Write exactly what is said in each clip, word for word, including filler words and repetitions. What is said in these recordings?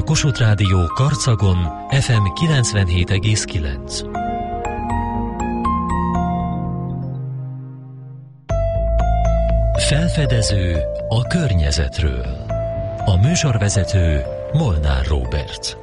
A Kossuth Rádió Karcagon ef em kilencvenhét egész kilenc. Felfedező a környezetről. A műsorvezető Molnár Róbert.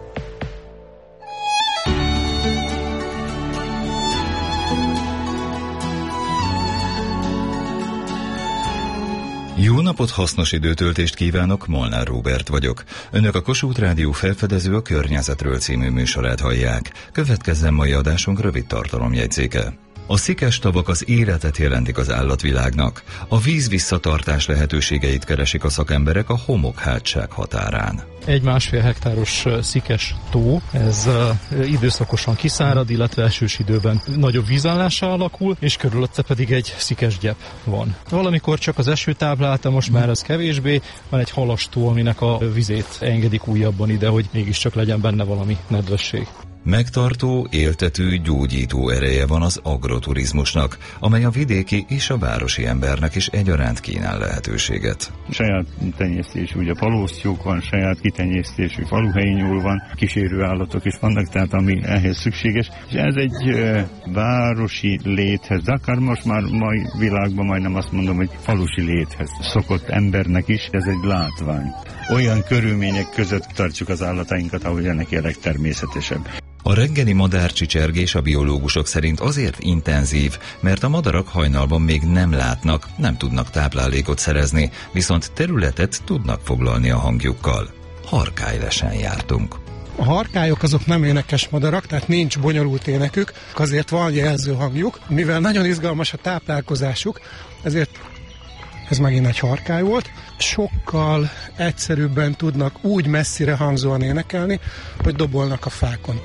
Jó napot, hasznos időtöltést kívánok, Molnár Róbert vagyok. Önök a Kossuth Rádió Felfedező a környezetről című műsorát hallják. Következzen mai adásunk rövid tartalomjegyzéke. A szikes tavak az életet jelentik az állatvilágnak. A víz visszatartás lehetőségeit keresik a szakemberek a homokhátság határán. Egy másfél hektáros szikes tó, ez uh, időszakosan kiszárad, illetve esős időben nagyobb vízállássá alakul, és körülötte pedig egy szikes gyep van. Valamikor csak az eső táplálta, most már ez kevésbé, van egy halas tó, aminek a vizét engedik újabban ide, hogy mégiscsak legyen benne valami nedvesség. Megtartó, éltető, gyógyító ereje van az agroturizmusnak, amely a vidéki és a városi embernek is egyaránt kínál lehetőséget. Saját tenyésztésű, ugye palósztyúk van, saját kitenyésztésű faluhelyi nyúl van, kísérő állatok is vannak, tehát ami ehhez szükséges. És ez egy e, városi léthez, de akár most már mai világban majdnem azt mondom, hogy falusi léthez szokott embernek is, ez egy látvány. Olyan körülmények között tartjuk az állatainkat, ahogy ennek a legtermészetesebb. A reggeli madárcsicsergés a biológusok szerint azért intenzív, mert a madarak hajnalban még nem látnak, nem tudnak táplálékot szerezni, viszont területet tudnak foglalni a hangjukkal. Harkálylesen jártunk. A harkályok azok nem énekes madarak, tehát nincs bonyolult énekük, azért van jelző hangjuk. Mivel nagyon izgalmas a táplálkozásuk, ezért ez megint egy harkály volt. Sokkal egyszerűbben tudnak úgy messzire hangzóan énekelni, hogy dobolnak a fákon.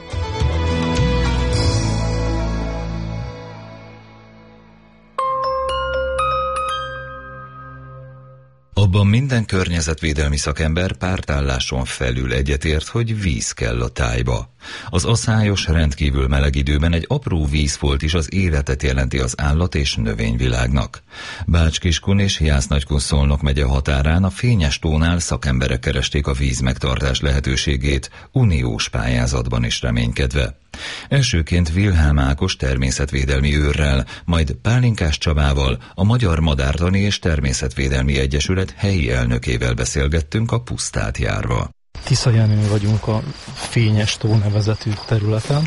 Abban minden környezetvédelmi szakember pártálláson felül egyetért, hogy víz kell a tájba. Az aszályos, rendkívül meleg időben egy apró vízfolt is az életet jelenti az állat- és növényvilágnak. Bács-Kiskun és Jász-Nagykun-Szolnok megye határán a Fényes tónál szakemberek keresték a víz megtartás lehetőségét, uniós pályázatban is reménykedve. Elsőként Wilhelm Ákos természetvédelmi őrrel, majd Pálinkás Csabával, a Magyar Madártani és Természetvédelmi Egyesület helyi elnökével beszélgettünk a pusztát járva. Tiszajánon vagyunk a Fényes tó nevezetű területen.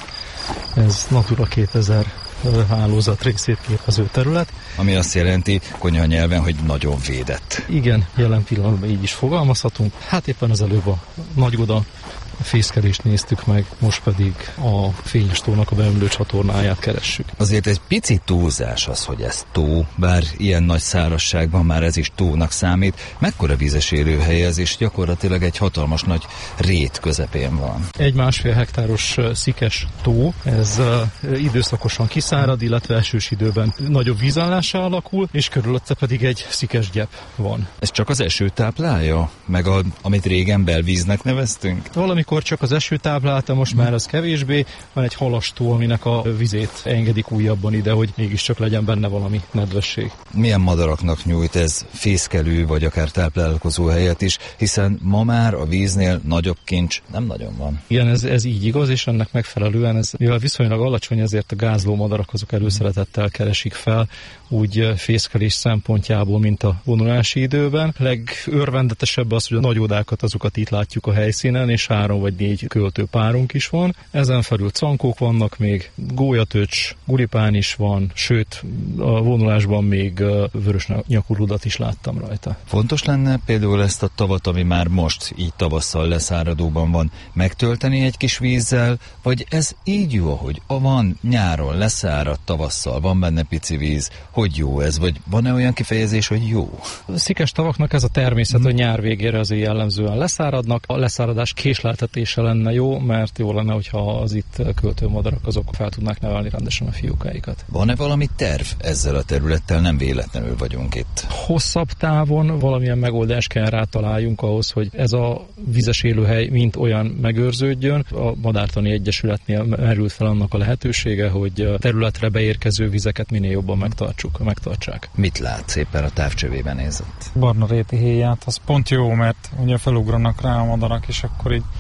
Ez Natura kétezer hálózat részét képező terület. Ami azt jelenti konyha nyelven, hogy nagyon védett. Igen, jelen pillanatban így is fogalmazhatunk. Hát éppen az előbb a Nagygoda a fészkelést néztük meg, most pedig a Fényes tónak a beömlő csatornáját keressük. Azért egy picit túlzás az, hogy ez tó, bár ilyen nagy szárazságban már ez is tónak számít. Mekkora vízes élőhely ez, és gyakorlatilag egy hatalmas nagy rét közepén van. Egy másfél hektáros szikes tó, ez uh, időszakosan kiszárad, illetve esős időben nagyobb vízállássá alakul, és körülötte pedig egy szikes gyep van. Ez csak az eső táplálja? Meg a, amit régen belvíznek neveztünk? Valami Amikor csak az eső táplálta, most már az kevésbé, van egy halas tó, aminek a vizét engedik újabban ide, hogy mégiscsak legyen benne valami nedvesség. Milyen madaraknak nyújt ez fészkelő vagy akár táplálkozó helyet is, hiszen ma már a víznél nagyobb kincs nem nagyon van. Igen, ez, ez így igaz, és ennek megfelelően, ez, mivel viszonylag alacsony, ezért a gázló madarak azok előszeretettel keresik fel, úgy fészkelés szempontjából, mint a vonulási időben. Legörvendetesebb az, hogy a nagy odákat azokat itt látjuk a helyszínen, és három vagy négy költőpárunk is van. Ezen felül cankók vannak még, gólyatöcs, gulipán is van, sőt a vonulásban még vörös nyakurudat is láttam rajta. Fontos lenne például ezt a tavat, ami már most így tavasszal leszáradóban van, megtölteni egy kis vízzel, vagy ez így jó, hogy van nyáron leszárad, tavasszal van benne pici víz, hogy jó ez, vagy van-e olyan kifejezés, hogy jó? A szikes tavaknak ez a természet, hogy nyár végére azért jellemzően leszáradnak. A leszáradás késleltetése lenne jó, mert jó lenne, hogyha az itt költő madarak azok fel tudnák nevelni rendesen a fiókáikat. Van-e valami terv ezzel a területtel? Nem véletlenül vagyunk itt. Hosszabb távon valamilyen megoldást kell rátaláljunk ahhoz, hogy ez a vizes élőhely mint olyan megőrződjön. A Madártani Egyesületnél merült fel annak a lehetősége, hogy területre beérkező vizeket minél jobban megtartsuk, megtartsák. Mit látsz éppen a távcsövében nézett? Barna réti héját, az pont jó, mert ugye felugranak rá a madarak, és akkor így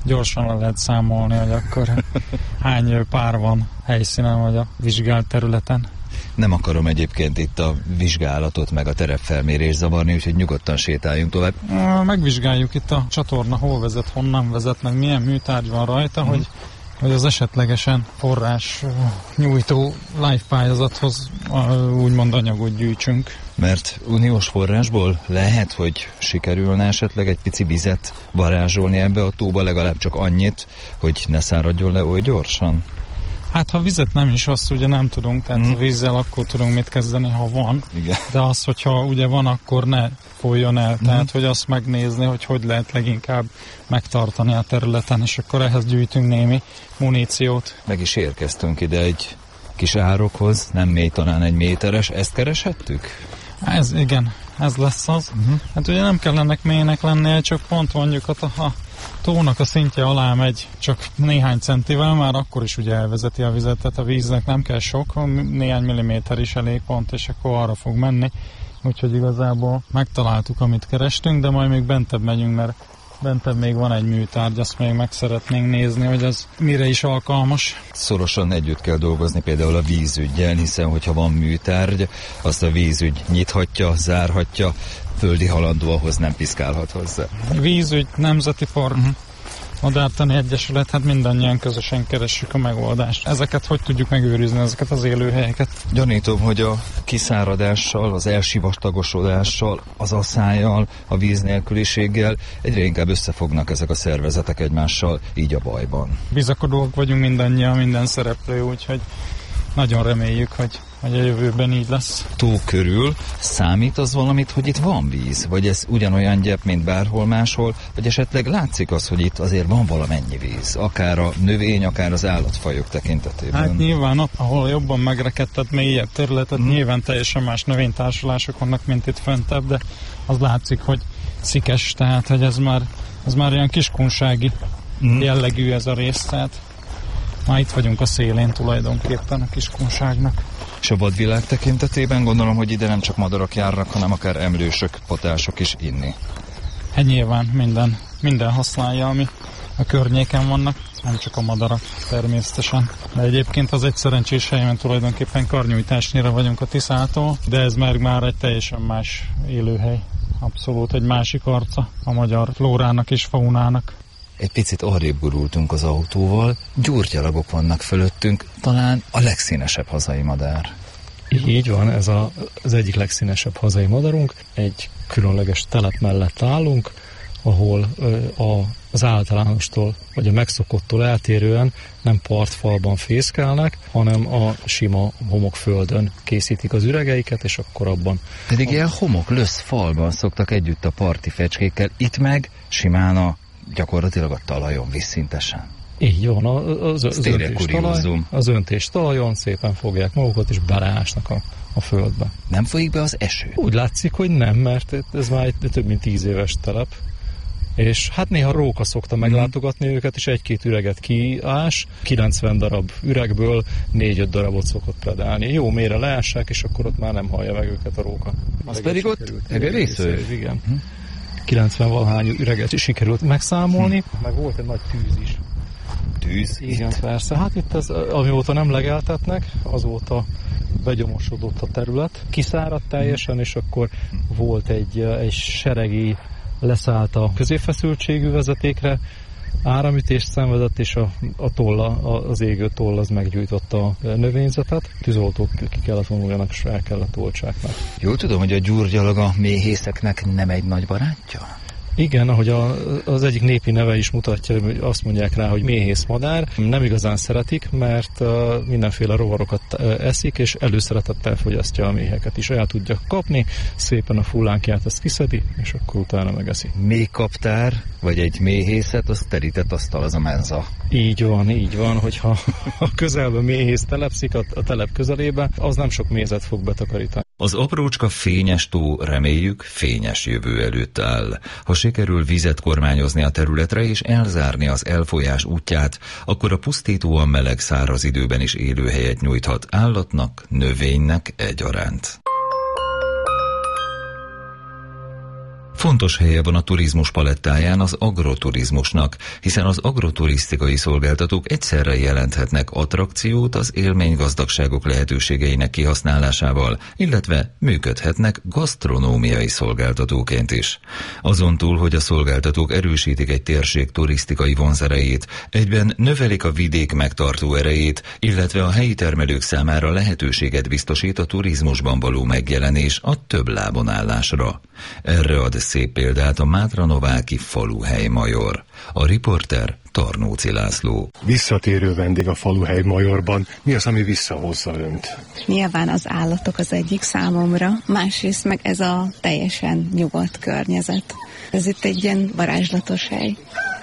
gyorsan le lehet számolni, hogy akkor hány pár van helyszínen, vagy a vizsgált területen. Nem akarom egyébként itt a vizsgálatot meg a terepfelmérés zavarni, úgyhogy nyugodtan sétáljunk tovább. Megvizsgáljuk itt a csatorna, hol vezet, honnan vezet, meg milyen műtárgy van rajta, mm. hogy, hogy az esetlegesen forrás nyújtó live pályázathoz úgymond anyagot gyűjtsünk. Mert uniós forrásból lehet, hogy sikerülne esetleg egy pici vizet varázsolni ebbe a tóba, legalább csak annyit, hogy ne száradjon le oly gyorsan? Hát ha vizet nem is, azt ugye nem tudunk, tehát hmm. a vízzel akkor tudunk mit kezdeni, ha van. Igen. De az, hogyha ugye van, akkor ne folyjon el. Hmm. Tehát, hogy azt megnézni, hogy hogy lehet leginkább megtartani a területen, és akkor ehhez gyűjtünk némi muníciót. Meg is érkeztünk ide egy kis árokhoz, nem mély, talán egy méteres. Ezt kereshettük? Ez, igen, ez lesz az. Uh-huh. Hát ugye nem kell ennek mélynek lennie, csak pont mondjuk a, a tónak a szintje alá megy csak néhány centivel, már akkor is ugye elvezeti a vizet, tehát a víznek nem kell sok, néhány milliméter is elég pont, és akkor arra fog menni. Úgyhogy igazából megtaláltuk, amit kerestünk, de majd még bentebb megyünk, mert bentebb még van egy műtárgy, azt még meg szeretnénk nézni, hogy az mire is alkalmas. Szorosan együtt kell dolgozni például a vízüggyel, hiszen hogyha van műtárgy, azt a vízügy nyithatja, zárhatja, földi halandó ahhoz nem piszkálhat hozzá. Vízügy, Nemzeti Park, uh-huh. Madártani Egyesület, hát mindannyian közösen keressük a megoldást. Ezeket hogy tudjuk megőrizni, ezeket az élőhelyeket? Gyanítom, hogy a kiszáradással, az elsivatagosodással, az asszályjal, a víznélküliséggel egyre inkább összefognak ezek a szervezetek egymással, így a bajban. Bizakodóak vagyunk mindannyian, minden szereplő, úgyhogy nagyon reméljük, hogy, hogy a jövőben így lesz. Tó körül számít az valamit, hogy itt van víz? Vagy ez ugyanolyan gyep, mint bárhol máshol? Vagy esetleg látszik az, hogy itt azért van valamennyi víz? Akár a növény, akár az állatfajok tekintetében? Hát nyilván ott, ahol jobban megrekedtett, mélyebb területet, hmm. nyilván teljesen más növénytársulások vannak, mint itt föntebb, de az látszik, hogy szikes, tehát hogy ez már, ez már olyan kiskunsági hmm. jellegű ez a rész, tehát már itt vagyunk a szélén tulajdonképpen a kiskunságnak. És a vadvilág tekintetében gondolom, hogy ide nem csak madarak járnak, hanem akár emlősök, patások is inni. Hát nyilván minden, minden használja, ami a környéken vannak, nem csak a madarak természetesen. De egyébként az egy szerencsés hely, mert tulajdonképpen karnyújtásnyira vagyunk a Tiszától, de ez már, már egy teljesen más élőhely. Abszolút egy másik arca a magyar flórának és faunának. Egy picit arrébb gurultunk az autóval, gyurgyalagok vannak fölöttünk, talán a legszínesebb hazai madár. Így van, ez a, az egyik legszínesebb hazai madarunk. Egy különleges telep mellett állunk, ahol a, az általánostól, vagy a megszokottól eltérően nem partfalban fészkelnek, hanem a sima homokföldön készítik az üregeiket, és akkor abban... Pedig ilyen homok, lösz falban szoktak együtt a parti fecskékkel, itt meg simán a gyakorlatilag a talajon, vízszintesen. Így van, az, az, öntés talaj, az öntés talajon szépen fogják magukat, és beleásnak a, a földbe. Nem folyik be az eső? Úgy látszik, hogy nem, mert ez már egy több mint tíz éves telep. És hát néha róka szokta meglátogatni mm. őket, és egy-két üreget kiás, kilencven darab üregből négy-öt darabot szokott predálni. Jó mélyre leássák, és akkor ott már nem hallja meg őket a róka. Az pedig ott egerésző? Igen. Mm. kilencven-valahány üreget sikerült megszámolni, hm. meg volt egy nagy tűz is. Tűz? Igen, itt? Persze. Hát itt az, amióta nem legeltetnek, azóta begyomosodott a terület. Kiszáradt teljesen, és akkor volt egy, egy seregi leszállt a középfeszültségű vezetékre, áramütést szenvedett, és a, a tolla, az égő toll az meggyújtotta a növényzetet. Tűzoltók ki kellett vonuljanak, és el kellett oltsáknak. Jól tudom, hogy a gyurgyalag a méhészeknek nem egy nagy barátja? Igen, ahogy a, az egyik népi neve is mutatja, hogy azt mondják rá, hogy méhészmadár. Nem igazán szeretik, mert uh, mindenféle rovarokat uh, eszik, és előszeretettel fogyasztja a méheket is. El tudja kapni, szépen a fullánkját ezt kiszedi, és akkor utána megeszi. Méhkaptár, vagy egy méhészet, az terített asztal, az a menza. Így van, így van, hogyha a közelben méhész telepszik a, a telep közelébe, az nem sok mézet fog betakarítani. Az aprócska fényes tó, reméljük, fényes jövő előtt áll. Ha sikerül vizet kormányozni a területre és elzárni az elfolyás útját, akkor a pusztítóan meleg száraz időben is élőhelyet nyújthat állatnak, növénynek egyaránt. Fontos helye van a turizmus palettáján az agroturizmusnak, hiszen az agroturisztikai szolgáltatók egyszerre jelenthetnek attrakciót az élménygazdagságok lehetőségeinek kihasználásával, illetve működhetnek gasztronómiai szolgáltatóként is. Azon túl, hogy a szolgáltatók erősítik egy térség turisztikai vonzerejét, egyben növelik a vidék megtartó erejét, illetve a helyi termelők számára lehetőséget biztosít a turizmusban való megjelenés a több lábon állásra. Erre ad szép példát a Mátra-Nováki faluhely major. A riporter Tarnóci László. Visszatérő vendég a faluhely majorban. Mi az, ami visszahozza önt? Nyilván az állatok az egyik számomra, másrészt meg ez a teljesen nyugodt környezet. Ez itt egy ilyen varázslatos hely.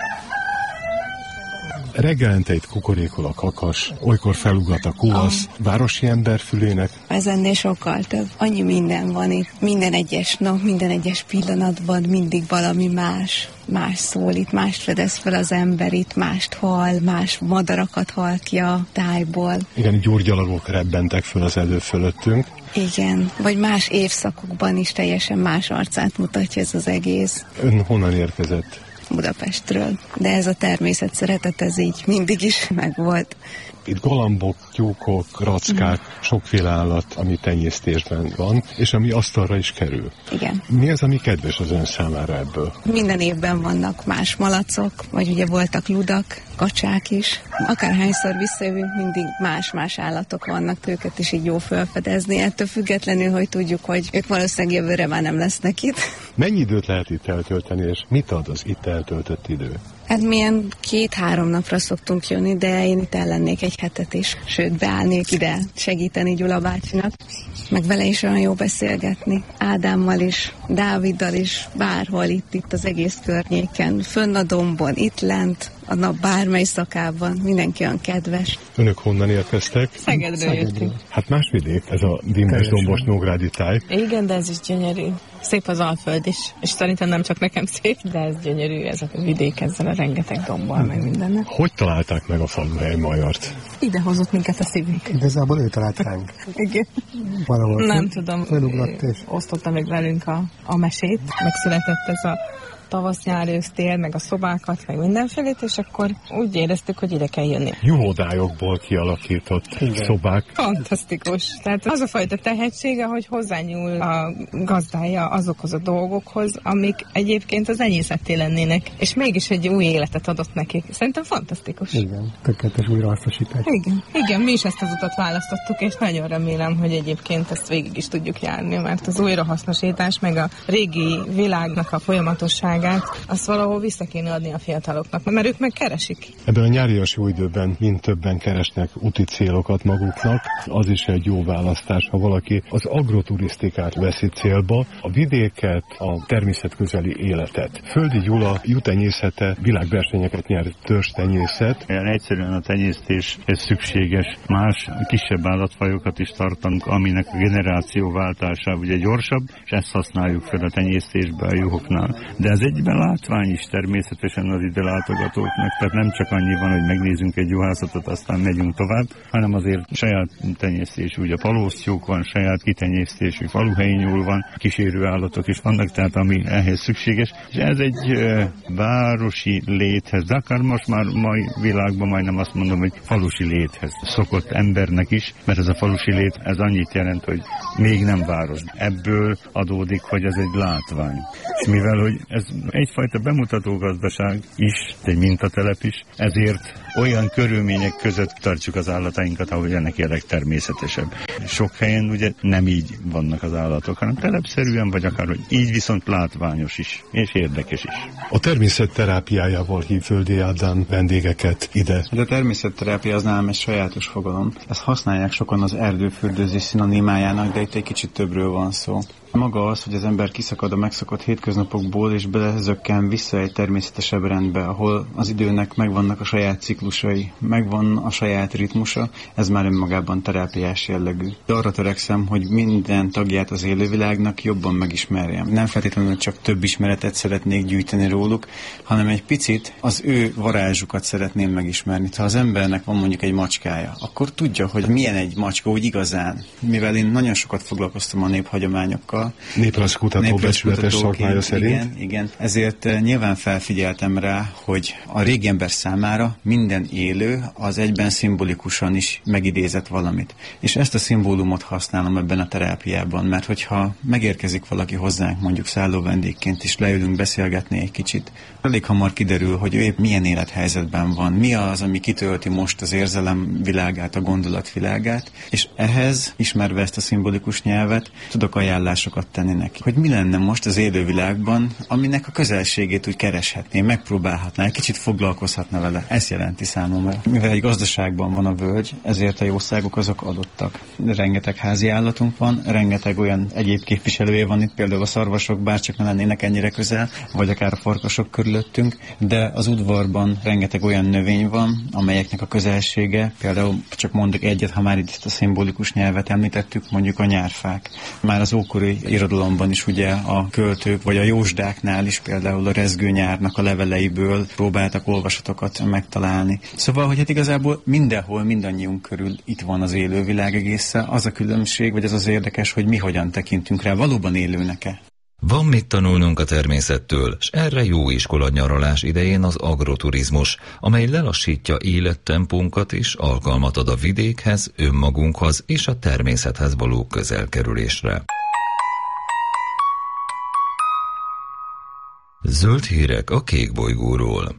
Reggelente itt kukorékol a kakas, olykor felugrat a kuvasz, a... városi ember fülének. Ez ennél sokkal több. Annyi minden van itt. Minden egyes nap, minden egyes pillanatban mindig valami más. Más szól itt, mást fedez fel az ember itt, mást hall, más madarakat hall ki a tájból. Igen, gyurgyalagok rebbentek föl az elő fölöttünk. Igen, vagy más évszakokban is teljesen más arcát mutatja ez az egész. Ön honnan érkezett? Budapestről, de ez a természet szeretet, ez így mindig is megvolt. Itt galambok, tyúkok, rackák, mm. sokféle állat, ami tenyésztésben van, és ami asztalra is kerül. Igen. Mi az, ami kedves az ön számára ebből? Minden évben vannak más malacok, vagy ugye voltak ludak, kacsák is. Akárhányszor visszajövünk, mindig más-más állatok vannak, őket is így jó felfedezni. Ettől függetlenül, hogy tudjuk, hogy ők valószínűleg jövőre már nem lesznek itt. Mennyi időt lehet itt eltölteni, és mit ad az itt eltöltött idő? Hát milyen két-három napra szoktunk jönni, de én itt ellennék egy hetet is. Sőt, beállnék ide segíteni Gyula bácsinak. Meg vele is olyan jó beszélgetni. Ádámmal is, Dáviddal is, bárhol itt, itt az egész környéken. Fönn a dombon, itt lent, a nap bármely szakában. Mindenki olyan kedves. Önök honnan érkeztek? Szegedről jöttünk. Hát más vidék, ez a dimbes dombos nógrádi táj. Igen, de ez is gyönyörű. Szép az Alföld is, és szerintem nem csak nekem szép, de ez gyönyörű, ez a vidék ezzel a rengeteg dombbal, meg mindennel. Hogy találták meg a faluhely majort? Ide hozott minket a szívünk. Igazából ő talált ránk. Igen. Valahol nem tudom, és... osztotta meg velünk a, a mesét, megszületett ez a tavasz, nyár, ősz, tél, meg a szobákat, meg mindenfélét, és akkor úgy éreztük, hogy ide kell jönni. Juhodályokból kialakított igen. szobák. Fantasztikus. Tehát az a fajta tehetsége, hogy hozzányúl a gazdája azokhoz a dolgokhoz, amik egyébként az enyészetté lennének, és mégis egy új életet adott nekik. Szerintem fantasztikus. Igen, tökéletes újrahasznosítás. Igen. Igen, mi is ezt az utat választottuk, és nagyon remélem, hogy egyébként ezt végig is tudjuk járni, mert az újrahasznosítás, meg a régi világnak a folyamatosság azt valahol vissza kéne adni a fiataloknak, mert ők meg keresik. Ebben a nyárias jó időben mind többen keresnek úti célokat maguknak. Az is egy jó választás, ha valaki az agroturisztikát veszi célba, a vidéket, a természetközeli életet. Földi Gyula juhtenyészete, világversenyeket nyert törzstenyészet. Olyan egyszerűen a tenyésztés ez szükséges. Más kisebb állatfajokat is tartunk, aminek a generációváltása ugye gyorsabb, és ezt használjuk fel a tenyésztésbe a juhoknál. De ez egyben látvány is természetesen az ide látogatóknak, tehát nem csak annyi van, hogy megnézünk egy juhászatot, aztán megyünk tovább, hanem azért saját tenyésztésű, ugye palósztyúk van, saját kitenyésztésű faluhelyi nyúl van, kísérő állatok is vannak, tehát ami ehhez szükséges. És ez egy e, városi léthez, de akár most már mai világban majdnem azt mondom, hogy falusi léthez szokott embernek is, mert ez a falusi lét, ez annyit jelent, hogy még nem város. Ebből adódik, hogy ez egy látvány. És mivel, hogy ez egyfajta bemutató gazdaság is, egy mintatelep is, ezért olyan körülmények között tartjuk az állatainkat, ahogy ennek érdek természetesebb. Sok helyen ugye nem így vannak az állatok, hanem telepszerűen, vagy akár, hogy így viszont látványos is, és érdekes is. A természetterápiájával hív Földi Ádám vendégeket ide. De a természetterápia az nálam egy sajátos fogalom. Ezt használják sokan az erdőfürdőzés szinonimájának, de itt egy kicsit többről van szó. Maga az, hogy az ember kiszakad a megszokott hétköznapokból, és bele zökken vissza egy természetesebb rendbe, ahol az időnek megvannak a saját ciklusai, megvan a saját ritmusa, ez már önmagában terápiás jellegű. De arra törekszem, hogy minden tagját az élővilágnak jobban megismerjem. Nem feltétlenül csak több ismeretet szeretnék gyűjteni róluk, hanem egy picit az ő varázsukat szeretném megismerni. Ha az embernek van mondjuk egy macskája, akkor tudja, hogy milyen egy macska úgy igazán. Mivel én nagyon sokat foglalkoztam a néphagyományokkal. Néprajzkutató becsületes szakmája szerint. Igen, igen. Ezért nyilván felfigyeltem rá, hogy a régi ember számára minden élő az egyben szimbolikusan is megidézett valamit. És ezt a szimbólumot használom ebben a terápiában, mert hogyha megérkezik valaki hozzánk mondjuk szálló vendégként, és leülünk beszélgetni egy kicsit, elég hamar kiderül, hogy ő épp milyen élethelyzetben van, mi az, ami kitölti most az érzelem világát, a gondolat világát, és ehhez, ismerve ezt a szimbolikus nyelvet, tudok ajánlásokat tenni neki. Hogy mi lenne most az élővilágban, aminek a közelségét úgy kereshetné, megpróbálhatná, egy kicsit foglalkozhatna vele. Ez jelenti számomra. Mivel egy gazdaságban van a völgy, ezért a jószágok azok adottak. Rengeteg házi állatunk van, rengeteg olyan egyéb képviselője van itt, például a szarvasok, bárcsak ne lennének ennyire közel, vagy akár a farkasok körülöttünk, de az udvarban rengeteg olyan növény van, amelyeknek a közelsége, például csak mondok egyet, ha már itt ezt a szimbolikus nyelvet említettük, mondjuk a nyárfák. Már az ókori irodalomban is ugye a költők, vagy a jósdáknál is például a rezgő nyárnak a leveleiből próbáltak olvasatokat megtalálni. Szóval, hogy hát igazából mindenhol, mindannyiunk körül itt van az élővilág egészen. Az a különbség, vagy az az érdekes, hogy mi hogyan tekintünk rá, valóban élőnek-e. Van mit tanulnunk a természettől, s erre jó iskola nyaralás idején az agroturizmus, amely lelassítja élettempónkat és alkalmat ad a vidékhez, önmagunkhoz és a természethez való közelkerülésre. Zöld hírek a kék bolygóról.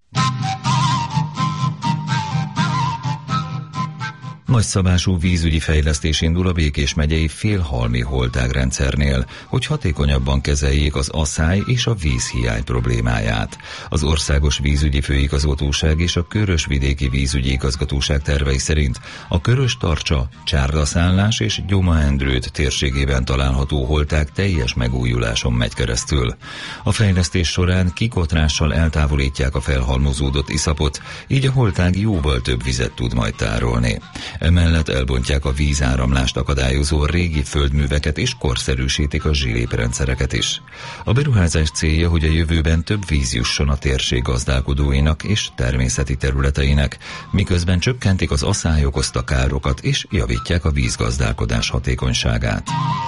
Nagyszabású vízügyi fejlesztés indul a Békés megyei félhalmi holtágrendszernél, hogy hatékonyabban kezeljék az asszály és a vízhiány problémáját. Az Országos Vízügyi Főigazgatóság és a Körös-vidéki Vízügyi Igazgatóság tervei szerint a Körös-Tarcsa, Csárdaszállás és Gyoma-Endrőd térségében található holtág teljes megújuláson megy keresztül. A fejlesztés során kikotrással eltávolítják a felhalmozódott iszapot, így a holtág jóval több vizet tud majd tárolni. Emellett elbontják a vízáramlást akadályozó régi földműveket és korszerűsítik a zsiléprendszereket is. A beruházás célja, hogy a jövőben több víz jusson a térség gazdálkodóinak és természeti területeinek, miközben csökkentik az asszály okozta károkat és javítják a vízgazdálkodás hatékonyságát.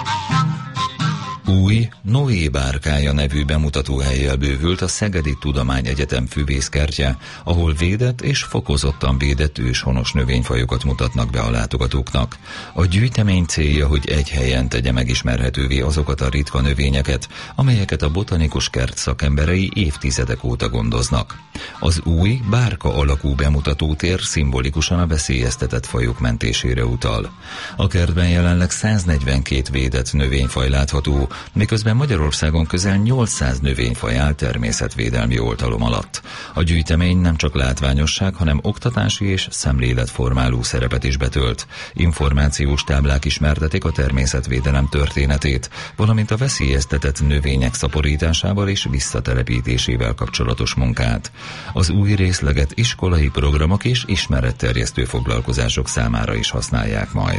Új Noé bárkája nevű bemutatóhellyel bővült a Szegedi Tudományegyetem füvészkertje, ahol védett és fokozottan védett őshonos növényfajokat mutatnak be a látogatóknak. A gyűjtemény célja, hogy egy helyen tegye megismerhetővé azokat a ritka növényeket, amelyeket a botanikus kert szakemberei évtizedek óta gondoznak. Az új bárka alakú bemutatótér szimbolikusan a veszélyeztetett fajok mentésére utal. A kertben jelenleg száznegyvenkét védett növényfaj látható, miközben Magyarországon közel nyolcszáz növényfaj áll természetvédelmi oltalom alatt. A gyűjtemény nem csak látványosság, hanem oktatási és szemléletformáló szerepet is betölt. Információs táblák ismertetik a természetvédelem történetét, valamint a veszélyeztetett növények szaporításával és visszatelepítésével kapcsolatos munkát. Az új részleget iskolai programok és ismeretterjesztő foglalkozások számára is használják majd.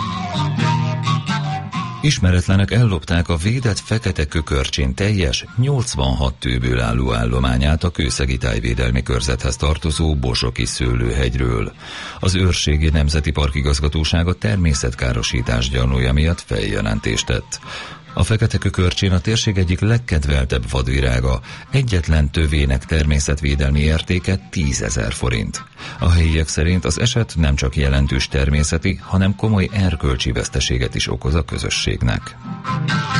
Ismeretlenek ellopták a védett fekete kökörcsén teljes nyolcvanhat tőből álló állományát a Kőszegi Tájvédelmi Körzethez tartozó Bozsoki szőlőhegyről. Az Őrségi Nemzeti Park igazgatósága természetkárosítás gyanúja miatt feljelentést tett. A fekete kökörcsén a térség egyik legkedveltebb vadvirága, egyetlen tövének természetvédelmi értéke tízezer forint. A helyiek szerint az eset nem csak jelentős természeti, hanem komoly erkölcsi veszteséget is okoz a közösségnek.